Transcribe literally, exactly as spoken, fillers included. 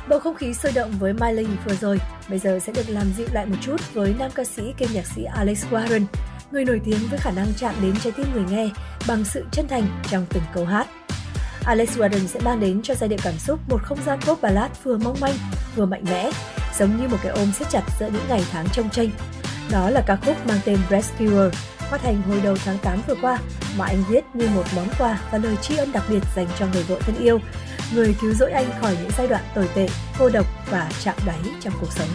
Bầu không khí sôi động với Miley vừa rồi, bây giờ sẽ được làm dịu lại một chút với nam ca sĩ kiêm nhạc sĩ Alex Warren, người nổi tiếng với khả năng chạm đến trái tim người nghe bằng sự chân thành trong từng câu hát. Alex Warren sẽ mang đến cho giai điệu cảm xúc một không gian pop ballad vừa mong manh, vừa mạnh mẽ, giống như một cái ôm siết chặt giữa những ngày tháng chông chênh. Đó là ca khúc mang tên Rescuer, phát hành hồi đầu tháng tám vừa qua, mà anh viết như một món quà và lời tri ân đặc biệt dành cho người vợ thân yêu, người cứu rỗi anh khỏi những giai đoạn tồi tệ, cô độc và chạm đáy trong cuộc sống.